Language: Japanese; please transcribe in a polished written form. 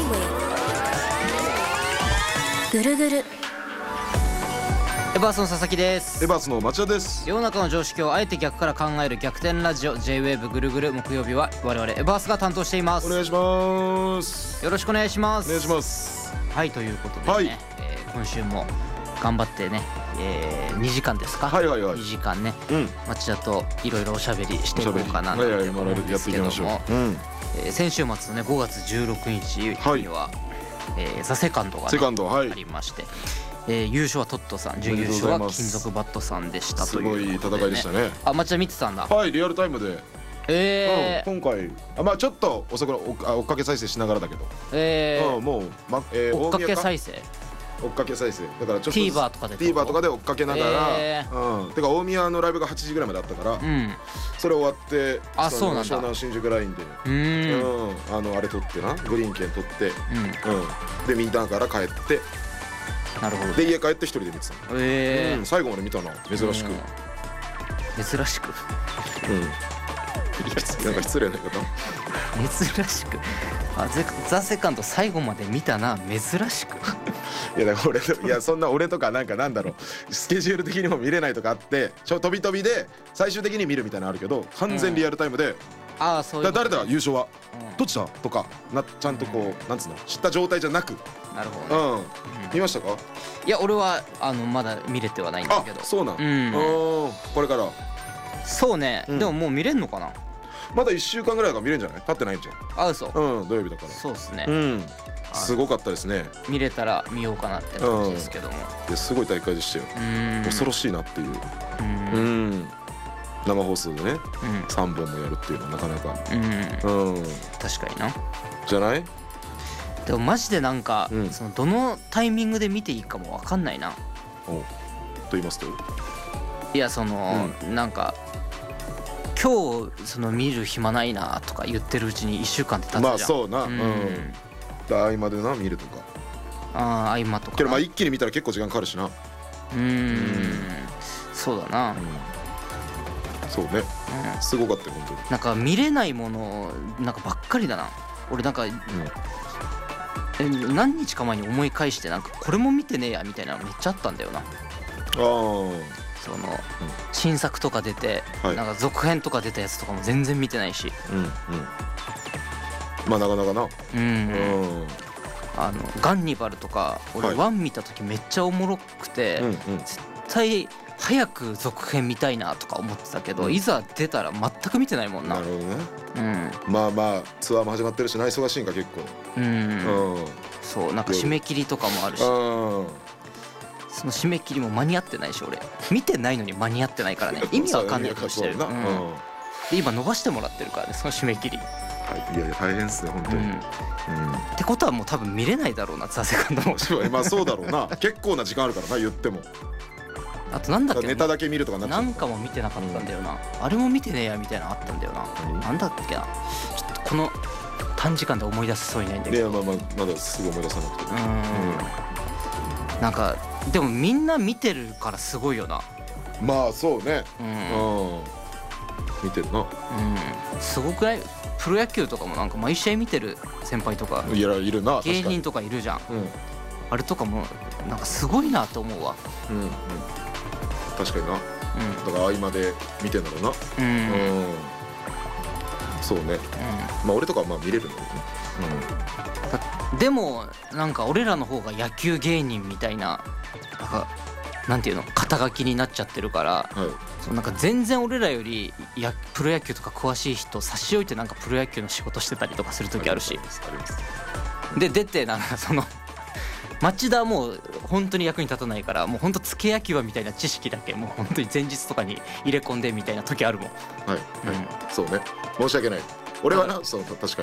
ぐるぐる。 エバースの佐々木です。 エバースの町田です。 世の中の常識をあえて逆から考える逆転ラジオ J-WAVE ぐるぐる。木曜日は我々エバースが担当しています。 お願いします。 よろしくお願いします。 お願いします。 はい、ということでね、 はい今週も頑張ってね、2時間ですか。 はいはいはい。 2時間ね、 うん町田といろいろおしゃべりしていこうかなと思うんですけども、先週末のね5月16日には、ザ・セカンドが、ね、ありまして、優勝はトットさん、準優勝は金属バットさんでしたということで、ね、 すごい戦いでしたね。 あ、町田見てたんだ。 はい、リアルタイムで。今回まあちょっと遅く追っかけ再生しながらだけど、もう追っかけ再生追っかけ再生だからちょっと TVer とかで追っかけながら、てか大宮のライブが8時ぐらいまであったから、それ終わってそうなんだ、 湘南新宿ラインであれ取ってな、グリーン券取って、でみんなから帰って、 なるほど、 で家帰って一人で見てた。最後まで見たな、珍しく。なんか失礼な言い方。 珍しく、ザ・セカンド最後まで見たな、珍しく。 いやだからそんな俺とかなんだろう、スケジュール的にも見れないとかあって、飛び飛びで最終的に見るみたいなのあるけど、完全リアルタイムで、 そういう誰だ優勝は、どっちだとかちゃんとこうなんつうの、知った状態じゃなく。 なるほどね。 見ましたか？ いや俺はまだ見れてはないんだけど。 そうなん。これから。 そうね、でももう見れんのかな。 まだ1週間ぐらいが見れるんじゃない？経ってないんじゃん。 そう。 土曜日だから。 そうですね。 すごかったですね。 見れたら見ようかなって感じですけども。 すごい大会でしたよ。恐ろしいなっていう。生放送でね、3本もやるっていうのはなかなか。 確かにな。 じゃない？ でもマジでなんか、そのどのタイミングで見ていいかも分かんないな。 と言いますと？ いやなんか今日見る暇ないなとか言ってるうちに1週間って経つじゃん。 まあそうな。合間でな見るとか。 合間とか。 けど一気に見たら結構時間かかるしな。 そうだな。 そうね。すごかったよ本当に。 なんか見れないものなんかばっかりだな。俺なんか何日か前に思い返して、なんかこれも見てねえやみたいなのめっちゃあったんだよな。新作とか出て、なんか続編とか出たやつとかも全然見てないし。 まあなかなかな。 ガンニバルとか俺1見た時めっちゃおもろくて、絶対早く続編見たいなとか思ってたけど、いざ出たら全く見てないもんな。 なるほどね。まあツアーも始まってるしな、忙しいんか結構。 そう、なんか締め切りとかもあるし、その締め切りも間に合ってないし、俺見てないのに間に合ってないからね、意味わかんないことしてる。で今伸ばしてもらってるからね、その締め切り。 いや大変っすね本当に。 ってことはもう多分見れないだろうな、ザ・セカンドも。 まあそうだろうな。結構な時間あるからな、言っても。 あとなんだっけ、 ネタだけ見るとかなんかも見てなかったんだよな。あれも見てねえやみたいなのあったんだよな。なんだっけな、ちょっとこの短時間で思い出せそうにないんだけど。 いやまだすぐ思い出さなくて。 なんかでもみんな見てるからすごいよな。 まあそうね。見てるな。 すごくない？プロ野球とかもなんか毎試合見てる先輩とかいるな。 芸人とかいるじゃん。あれとかもなんかすごいなと思うわ。 確かにな。だから合間で見てんだろうな。そうね。まあ俺とかはまあ見れるんだけどね。 でもなんか俺らの方が野球芸人みたいな、なんていうの、肩書きになっちゃってるから、なんか全然俺らよりプロ野球とか詳しい人差し置いて、なんかプロ野球の仕事してたりとかする時あるし、で出てなんか町田はもう本当に役に立たないから、もう本当付け焼き場みたいな知識だけもう本当に前日とかに入れ込んでみたいな時あるもん。 そうね、申し訳ない。俺はな、確かに